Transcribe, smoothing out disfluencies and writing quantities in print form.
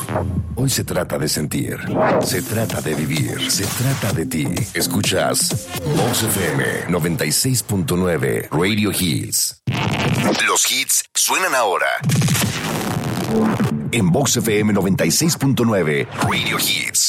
Hoy se trata de sentir, se trata de vivir, se trata de ti. Escuchas Vox FM 96.9 Radio Hits. Los hits suenan ahora. En Vox FM 96.9 Radio Hits.